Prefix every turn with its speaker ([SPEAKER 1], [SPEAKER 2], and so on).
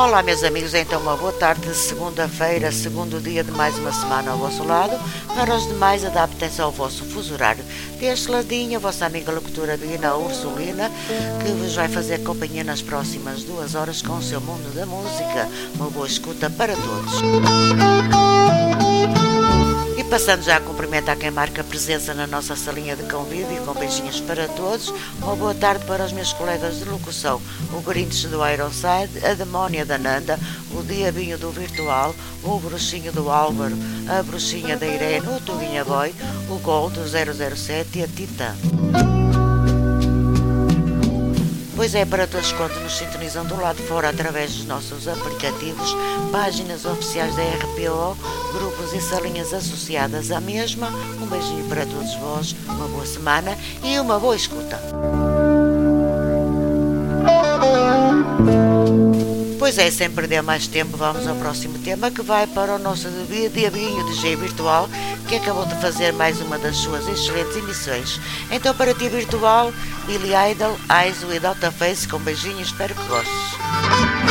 [SPEAKER 1] Olá meus amigos, então uma boa tarde de segunda-feira, segundo dia de mais uma semana ao vosso lado. Para os demais, adaptem-se ao vosso fuso horário. Deste ladinho, a vossa amiga locutora Bina Ursulina, que vos vai fazer companhia nas próximas 2 horas com o seu mundo da música. Uma boa escuta para todos. E passando já a cumprimentar quem marca presença na nossa salinha de convívio, com beijinhos para todos. Uma boa tarde para os meus colegas de locução, o Grinch do Ironside, a Demónia da Nanda, o Diabinho do Virtual, o Bruxinho do Álvaro, a Bruxinha da Irene, o Tuguinha Boy, o Gol do 007 e a Titã. Pois é, para todos quantos nos sintonizam do lado de fora através dos nossos aplicativos, páginas oficiais da RPO, grupos e salinhas associadas à mesma, um beijinho para todos vós, uma boa semana e uma boa escuta. Pois é, sem perder mais tempo, vamos ao próximo tema, que vai para o nosso Diabinho DJ Virtual, que acabou de fazer mais uma das suas excelentes emissões. Então, para ti, Virtual, Billy Idol, Eyes Without a Face, com beijinhos, espero que gostes.